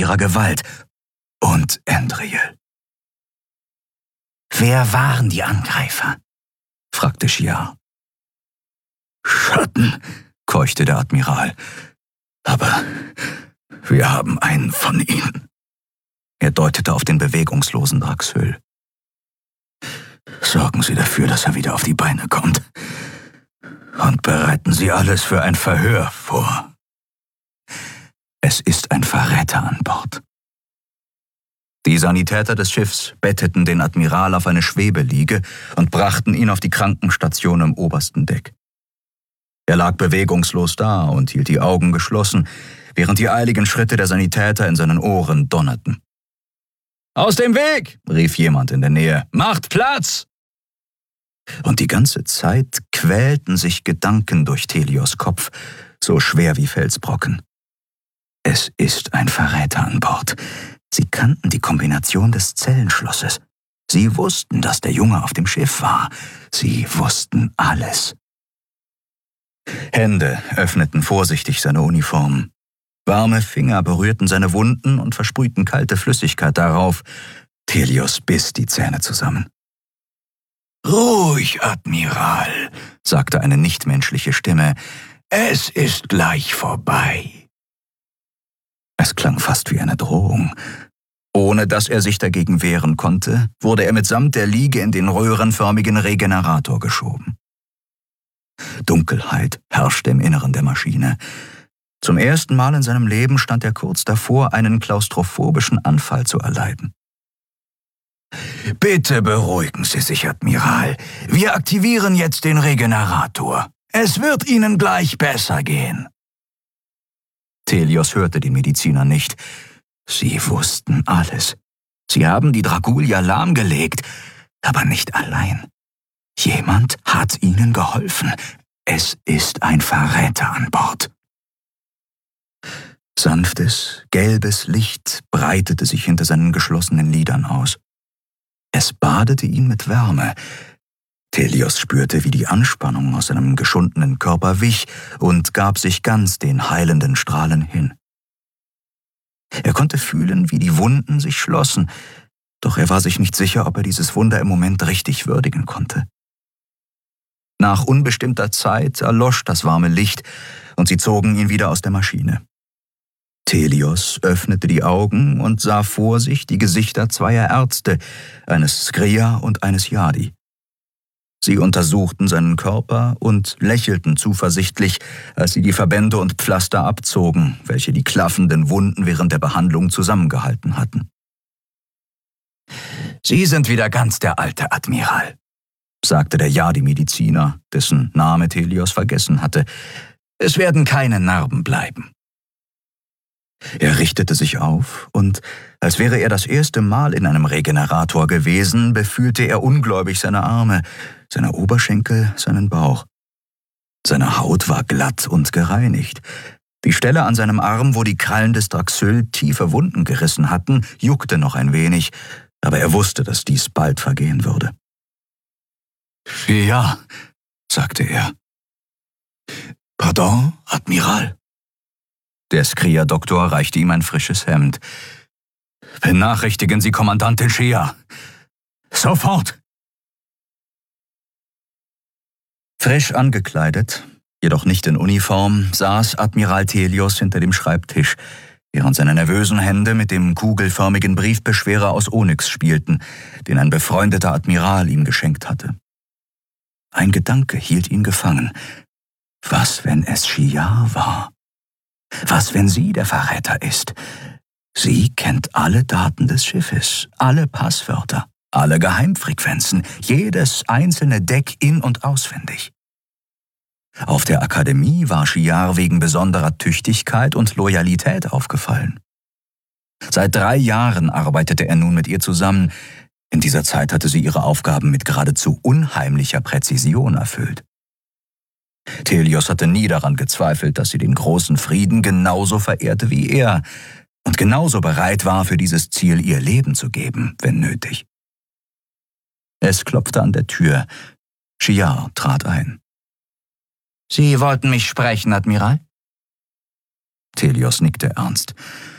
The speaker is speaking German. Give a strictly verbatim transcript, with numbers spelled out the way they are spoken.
ihrer Gewalt. Und Andriel. »Wer waren die Angreifer?« fragte Shiar. »Schatten«, keuchte der Admiral. »Aber wir haben einen von ihnen.« Er deutete auf den bewegungslosen Draxül. »Sorgen Sie dafür, dass er wieder auf die Beine kommt. Und bereiten Sie alles für ein Verhör vor. Es ist ein Verräter an Bord.« Die Sanitäter des Schiffs betteten den Admiral auf eine Schwebeliege und brachten ihn auf die Krankenstation im obersten Deck. Er lag bewegungslos da und hielt die Augen geschlossen, während die eiligen Schritte der Sanitäter in seinen Ohren donnerten. »Aus dem Weg!« rief jemand in der Nähe. »Macht Platz!« Und die ganze Zeit quälten sich Gedanken durch Thelios Kopf, so schwer wie Felsbrocken. Es ist ein Verräter an Bord. Sie kannten die Kombination des Zellenschlosses. Sie wussten, dass der Junge auf dem Schiff war. Sie wussten alles. Hände öffneten vorsichtig seine Uniform. Warme Finger berührten seine Wunden und versprühten kalte Flüssigkeit darauf. Thelios biss die Zähne zusammen. »Ruhig, Admiral«, sagte eine nichtmenschliche Stimme. »Es ist gleich vorbei.« Es klang fast wie eine Drohung. Ohne dass er sich dagegen wehren konnte, wurde er mitsamt der Liege in den röhrenförmigen Regenerator geschoben. Dunkelheit herrschte im Inneren der Maschine. Zum ersten Mal in seinem Leben stand er kurz davor, einen klaustrophobischen Anfall zu erleiden. »Bitte beruhigen Sie sich, Admiral. Wir aktivieren jetzt den Regenerator. Es wird Ihnen gleich besser gehen.« Thelios hörte den Mediziner nicht. Sie wussten alles. Sie haben die Dragulia lahmgelegt, aber nicht allein. Jemand hat ihnen geholfen. Es ist ein Verräter an Bord. Sanftes, gelbes Licht breitete sich hinter seinen geschlossenen Lidern aus. Es badete ihn mit Wärme. Thelios spürte, wie die Anspannung aus seinem geschundenen Körper wich und gab sich ganz den heilenden Strahlen hin. Er konnte fühlen, wie die Wunden sich schlossen, doch er war sich nicht sicher, ob er dieses Wunder im Moment richtig würdigen konnte. Nach unbestimmter Zeit erlosch das warme Licht und sie zogen ihn wieder aus der Maschine. Thelios öffnete die Augen und sah vor sich die Gesichter zweier Ärzte, eines Skria und eines Yadi. Sie untersuchten seinen Körper und lächelten zuversichtlich, als sie die Verbände und Pflaster abzogen, welche die klaffenden Wunden während der Behandlung zusammengehalten hatten. »Sie sind wieder ganz der alte Admiral«, sagte der Yadi-Mediziner, dessen Name Thelios vergessen hatte. »Es werden keine Narben bleiben.« Er richtete sich auf und, als wäre er das erste Mal in einem Regenerator gewesen, befühlte er ungläubig seine Arme, seine Oberschenkel, seinen Bauch. Seine Haut war glatt und gereinigt. Die Stelle an seinem Arm, wo die Krallen des Draxül tiefe Wunden gerissen hatten, juckte noch ein wenig, aber er wusste, dass dies bald vergehen würde. »Ja«, sagte er. »Pardon, Admiral?« Der Skria-Doktor reichte ihm ein frisches Hemd. »Benachrichtigen Sie Kommandantin Shea. Sofort!« Frisch angekleidet, jedoch nicht in Uniform, saß Admiral Thelios hinter dem Schreibtisch, während seine nervösen Hände mit dem kugelförmigen Briefbeschwerer aus Onyx spielten, den ein befreundeter Admiral ihm geschenkt hatte. Ein Gedanke hielt ihn gefangen. Was, wenn es Shea war? Was, wenn sie der Verräter ist? Sie kennt alle Daten des Schiffes, alle Passwörter, alle Geheimfrequenzen, jedes einzelne Deck in- und auswendig. Auf der Akademie war Shiar wegen besonderer Tüchtigkeit und Loyalität aufgefallen. Seit drei Jahren arbeitete er nun mit ihr zusammen. In dieser Zeit hatte sie ihre Aufgaben mit geradezu unheimlicher Präzision erfüllt. Thelios hatte nie daran gezweifelt, dass sie den großen Frieden genauso verehrte wie er und genauso bereit war, für dieses Ziel ihr Leben zu geben, wenn nötig. Es klopfte an der Tür. Shiar trat ein. »Sie wollten mich sprechen, Admiral?« Thelios nickte ernst.